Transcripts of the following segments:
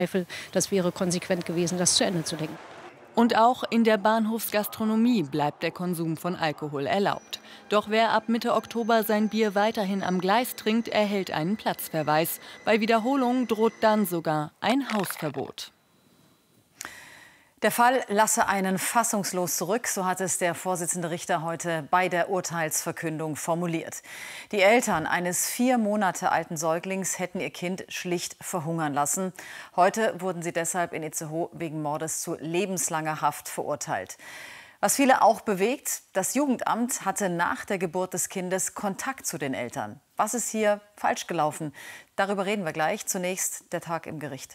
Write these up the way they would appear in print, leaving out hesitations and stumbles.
Das wäre konsequent gewesen, das zu Ende zu denken. Und auch in der Bahnhofsgastronomie bleibt der Konsum von Alkohol erlaubt. Doch wer ab Mitte Oktober sein Bier weiterhin am Gleis trinkt, erhält einen Platzverweis. Bei Wiederholung droht dann sogar ein Hausverbot. Der Fall lasse einen fassungslos zurück, so hat es der Vorsitzende Richter heute bei der Urteilsverkündung formuliert. Die Eltern eines 4 Monate alten Säuglings hätten ihr Kind schlicht verhungern lassen. Heute wurden sie deshalb in Itzehoe wegen Mordes zu lebenslanger Haft verurteilt. Was viele auch bewegt, das Jugendamt hatte nach der Geburt des Kindes Kontakt zu den Eltern. Was ist hier falsch gelaufen? Darüber reden wir gleich. Zunächst der Tag im Gericht.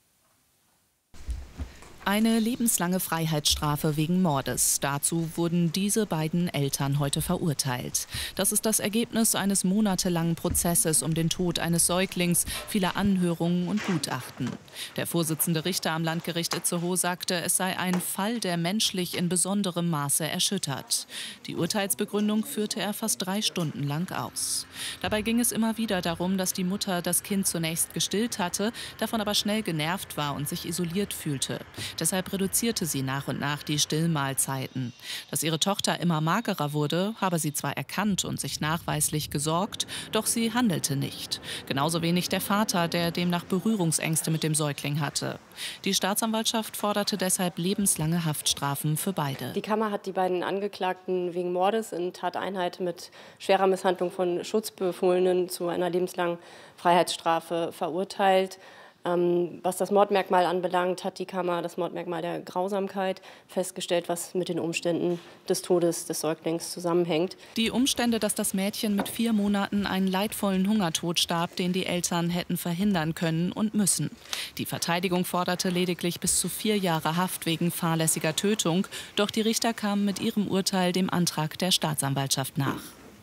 Eine lebenslange Freiheitsstrafe wegen Mordes. Dazu wurden diese beiden Eltern heute verurteilt. Das ist das Ergebnis eines monatelangen Prozesses um den Tod eines Säuglings, vieler Anhörungen und Gutachten. Der Vorsitzende Richter am Landgericht Itzehoe sagte, es sei ein Fall, der menschlich in besonderem Maße erschüttert. Die Urteilsbegründung führte er fast 3 Stunden lang aus. Dabei ging es immer wieder darum, dass die Mutter das Kind zunächst gestillt hatte, davon aber schnell genervt war und sich isoliert fühlte. Deshalb reduzierte sie nach und nach die Stillmahlzeiten. Dass ihre Tochter immer magerer wurde, habe sie zwar erkannt und sich nachweislich gesorgt, doch sie handelte nicht. Genauso wenig der Vater, der demnach Berührungsängste mit dem Säugling hatte. Die Staatsanwaltschaft forderte deshalb lebenslange Haftstrafen für beide. Die Kammer hat die beiden Angeklagten wegen Mordes in Tateinheit mit schwerer Misshandlung von Schutzbefohlenen zu einer lebenslangen Freiheitsstrafe verurteilt. Was das Mordmerkmal anbelangt, hat die Kammer das Mordmerkmal der Grausamkeit festgestellt, was mit den Umständen des Todes des Säuglings zusammenhängt. Die Umstände, dass das Mädchen mit 4 Monaten einen leidvollen Hungertod starb, den die Eltern hätten verhindern können und müssen. Die Verteidigung forderte lediglich bis zu 4 Jahre Haft wegen fahrlässiger Tötung. Doch die Richter kamen mit ihrem Urteil dem Antrag der Staatsanwaltschaft nach.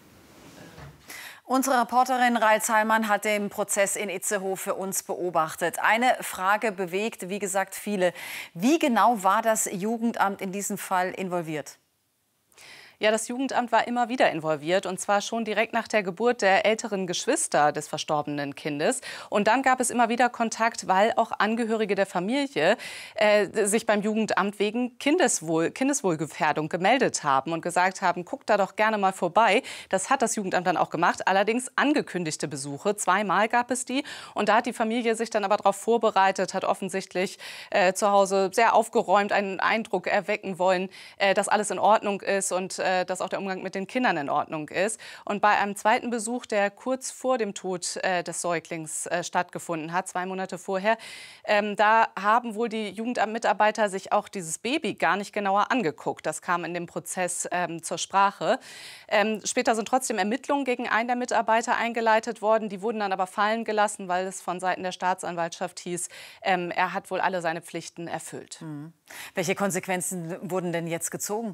Unsere Reporterin Rael Zallmann hat den Prozess in Itzehoe für uns beobachtet. Eine Frage bewegt, wie gesagt, viele. Wie genau war das Jugendamt in diesem Fall involviert? Ja, das Jugendamt war immer wieder involviert, und zwar schon direkt nach der Geburt der älteren Geschwister des verstorbenen Kindes. Und dann gab es immer wieder Kontakt, weil auch Angehörige der Familie sich beim Jugendamt wegen Kindeswohlgefährdung gemeldet haben und gesagt haben, guckt da doch gerne mal vorbei. Das hat das Jugendamt dann auch gemacht, allerdings angekündigte Besuche. 2-mal gab es die, und da hat die Familie sich dann aber darauf vorbereitet, hat offensichtlich zu Hause sehr aufgeräumt einen Eindruck erwecken wollen, dass alles in Ordnung ist und dass auch der Umgang mit den Kindern in Ordnung ist. Und bei einem zweiten Besuch, der kurz vor dem Tod des Säuglings stattgefunden hat, 2 Monate vorher, da haben wohl die Jugendamtmitarbeiter sich auch dieses Baby gar nicht genauer angeguckt. Das kam in dem Prozess zur Sprache. Später sind trotzdem Ermittlungen gegen einen der Mitarbeiter eingeleitet worden. Die wurden dann aber fallen gelassen, weil es von Seiten der Staatsanwaltschaft hieß, er hat wohl alle seine Pflichten erfüllt. Welche Konsequenzen wurden denn jetzt gezogen?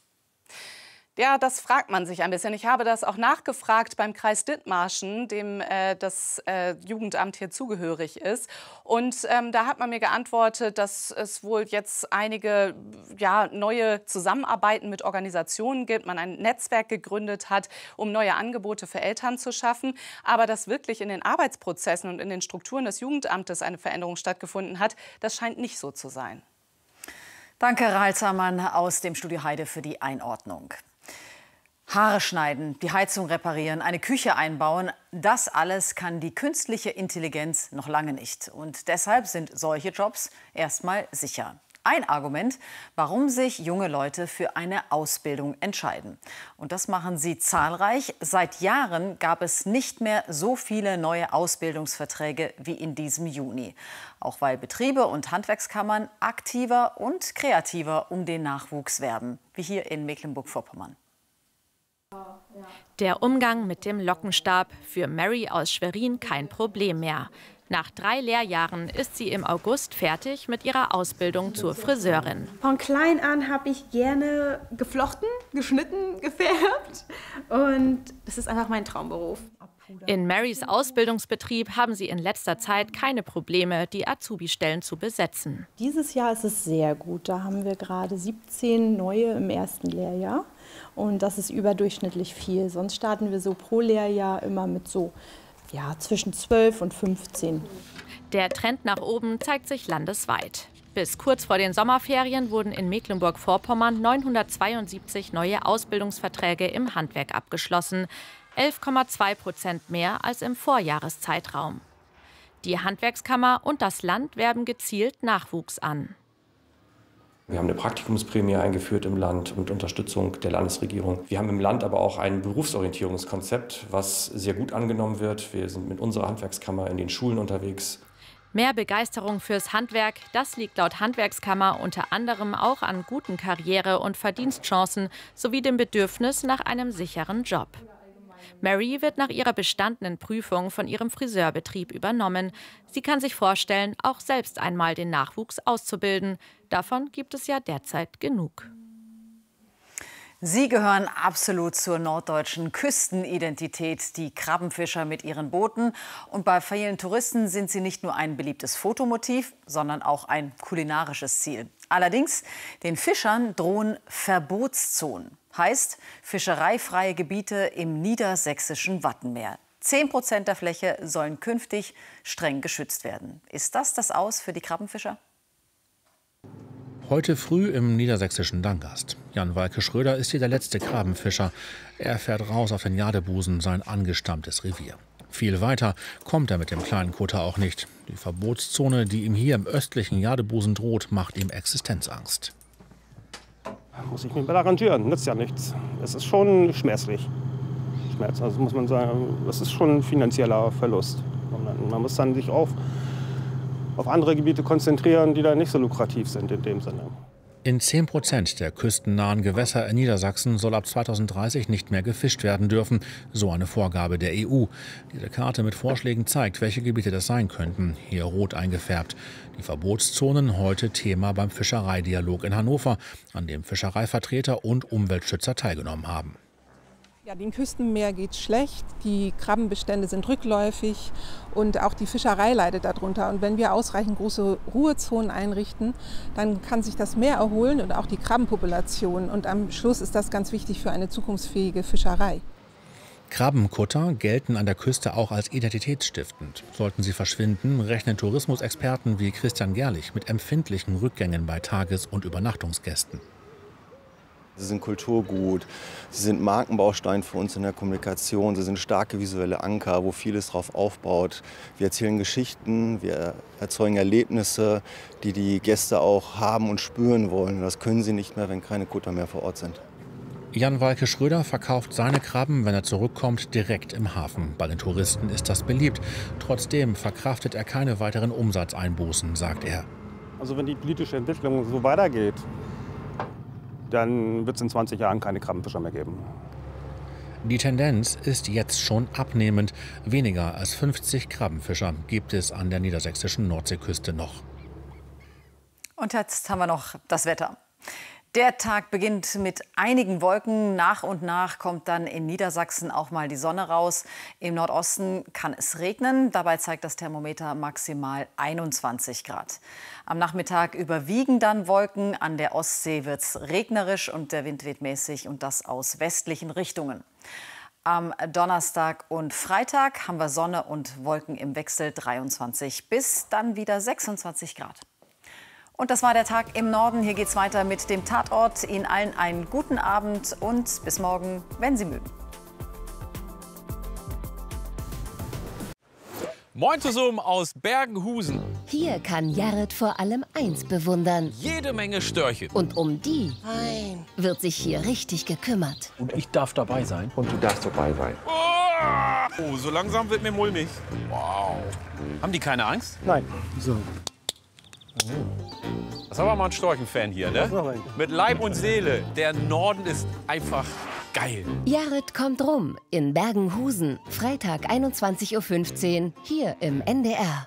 Ja, das fragt man sich ein bisschen. Ich habe das auch nachgefragt beim Kreis Dithmarschen, dem das Jugendamt hier zugehörig ist. Und da hat man mir geantwortet, dass es wohl jetzt einige neue Zusammenarbeiten mit Organisationen gibt, man ein Netzwerk gegründet hat, um neue Angebote für Eltern zu schaffen. Aber dass wirklich in den Arbeitsprozessen und in den Strukturen des Jugendamtes eine Veränderung stattgefunden hat, das scheint nicht so zu sein. Danke, Rael Zallmann aus dem Studio Heide für die Einordnung. Haare schneiden, die Heizung reparieren, eine Küche einbauen, das alles kann die künstliche Intelligenz noch lange nicht. Und deshalb sind solche Jobs erstmal sicher. Ein Argument, warum sich junge Leute für eine Ausbildung entscheiden. Und das machen sie zahlreich. Seit Jahren gab es nicht mehr so viele neue Ausbildungsverträge wie in diesem Juni. Auch weil Betriebe und Handwerkskammern aktiver und kreativer um den Nachwuchs werben, wie hier in Mecklenburg-Vorpommern. Der Umgang mit dem Lockenstab, für Mary aus Schwerin kein Problem mehr. Nach 3 Lehrjahren ist sie im August fertig mit ihrer Ausbildung zur Friseurin. Von klein an habe ich gerne geflochten, geschnitten, gefärbt, und das ist einfach mein Traumberuf. In Marys Ausbildungsbetrieb haben sie in letzter Zeit keine Probleme, die Azubi-Stellen zu besetzen. Dieses Jahr ist es sehr gut. Da haben wir gerade 17 neue im ersten Lehrjahr. Und das ist überdurchschnittlich viel. Sonst starten wir so pro Lehrjahr immer mit so ja, zwischen 12 und 15. Der Trend nach oben zeigt sich landesweit. Bis kurz vor den Sommerferien wurden in Mecklenburg-Vorpommern 972 neue Ausbildungsverträge im Handwerk abgeschlossen. 11,2% mehr als im Vorjahreszeitraum. Die Handwerkskammer und das Land werben gezielt Nachwuchs an. Wir haben eine Praktikumsprämie eingeführt im Land mit Unterstützung der Landesregierung. Wir haben im Land aber auch ein Berufsorientierungskonzept, was sehr gut angenommen wird. Wir sind mit unserer Handwerkskammer in den Schulen unterwegs. Mehr Begeisterung fürs Handwerk, das liegt laut Handwerkskammer unter anderem auch an guten Karriere- und Verdienstchancen sowie dem Bedürfnis nach einem sicheren Job. Mary wird nach ihrer bestandenen Prüfung von ihrem Friseurbetrieb übernommen. Sie kann sich vorstellen, auch selbst einmal den Nachwuchs auszubilden. Davon gibt es ja derzeit genug. Sie gehören absolut zur norddeutschen Küstenidentität, die Krabbenfischer mit ihren Booten. Und bei vielen Touristen sind sie nicht nur ein beliebtes Fotomotiv, sondern auch ein kulinarisches Ziel. Allerdings, den Fischern drohen Verbotszonen. Heißt, fischereifreie Gebiete im niedersächsischen Wattenmeer. 10% der Fläche sollen künftig streng geschützt werden. Ist das Aus für die Krabbenfischer? Heute früh im niedersächsischen Dangast. Jan-Walke Schröder ist hier der letzte Krabbenfischer. Er fährt raus auf den Jadebusen, sein angestammtes Revier. Viel weiter kommt er mit dem kleinen Kutter auch nicht. Die Verbotszone, die ihm hier im östlichen Jadebusen droht, macht ihm Existenzangst. Da muss ich mich mal arrangieren, nützt ja nichts. Es ist schon schmerzlich. Also muss man sagen, das ist schon ein finanzieller Verlust. Und man muss dann sich auf andere Gebiete konzentrieren, die da nicht so lukrativ sind in dem Sinne. In 10% der küstennahen Gewässer in Niedersachsen soll ab 2030 nicht mehr gefischt werden dürfen. So eine Vorgabe der EU. Diese Karte mit Vorschlägen zeigt, welche Gebiete das sein könnten. Hier rot eingefärbt. Die Verbotszonen heute Thema beim Fischereidialog in Hannover, an dem Fischereivertreter und Umweltschützer teilgenommen haben. Ja, dem Küstenmeer geht's schlecht, die Krabbenbestände sind rückläufig und auch die Fischerei leidet darunter. Und wenn wir ausreichend große Ruhezonen einrichten, dann kann sich das Meer erholen und auch die Krabbenpopulation. Und am Schluss ist das ganz wichtig für eine zukunftsfähige Fischerei. Krabbenkutter gelten an der Küste auch als identitätsstiftend. Sollten sie verschwinden, rechnen Tourismusexperten wie Christian Gerlich mit empfindlichen Rückgängen bei Tages- und Übernachtungsgästen. Sie sind Kulturgut, sie sind Markenbaustein für uns in der Kommunikation, sie sind starke visuelle Anker, wo vieles drauf aufbaut. Wir erzählen Geschichten, wir erzeugen Erlebnisse, die die Gäste auch haben und spüren wollen. Das können sie nicht mehr, wenn keine Kutter mehr vor Ort sind. Jan-Walke Schröder verkauft seine Krabben, wenn er zurückkommt, direkt im Hafen. Bei den Touristen ist das beliebt. Trotzdem verkraftet er keine weiteren Umsatzeinbußen, sagt er. Also wenn die politische Entwicklung so weitergeht, dann wird es in 20 Jahren keine Krabbenfischer mehr geben. Die Tendenz ist jetzt schon abnehmend. Weniger als 50 Krabbenfischer gibt es an der niedersächsischen Nordseeküste noch. Und jetzt haben wir noch das Wetter. Der Tag beginnt mit einigen Wolken. Nach und nach kommt dann in Niedersachsen auch mal die Sonne raus. Im Nordosten kann es regnen. Dabei zeigt das Thermometer maximal 21 Grad. Am Nachmittag überwiegen dann Wolken. An der Ostsee wird es regnerisch und der Wind weht mäßig und das aus westlichen Richtungen. Am Donnerstag und Freitag haben wir Sonne und Wolken im Wechsel 23 bis dann wieder 26 Grad. Und das war der Tag im Norden. Hier geht's weiter mit dem Tatort. Ihnen allen einen guten Abend und bis morgen, wenn Sie mögen. Moin zusammen aus Bergenhusen. Hier kann Jared vor allem eins bewundern. Jede Menge Störche. Und um die wird sich hier richtig gekümmert. Und ich darf dabei sein. Und du darfst dabei sein. Oh, so langsam wird mir mulmig. Wow. Haben die keine Angst? Nein. So. Das ist aber mal ein Storchenfan hier, ne? Mit Leib und Seele. Der Norden ist einfach geil. Jared kommt rum in Bergenhusen. Freitag 21:15 Uhr hier im NDR.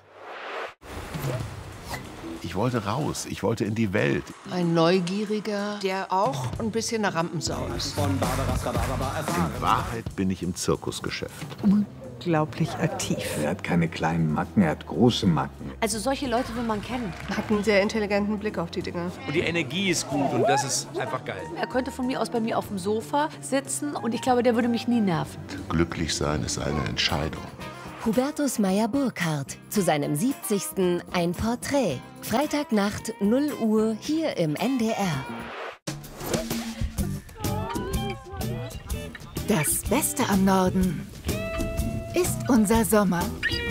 Ich wollte raus, ich wollte in die Welt. Ein Neugieriger, der auch ein bisschen eine Rampensau ist. In Wahrheit bin ich im Zirkusgeschäft. Unglaublich aktiv. Er hat keine kleinen Macken, er hat große Macken. Also solche Leute will man kennen. Hat einen sehr intelligenten Blick auf die Dinge. Und die Energie ist gut und das ist einfach geil. Er könnte von mir aus bei mir auf dem Sofa sitzen und ich glaube, der würde mich nie nerven. Glücklich sein ist eine Entscheidung. Hubertus Meyer-Burkhardt zu seinem 70. ein Porträt. Freitagnacht 0 Uhr hier im NDR. Das Beste am Norden ist unser Sommer.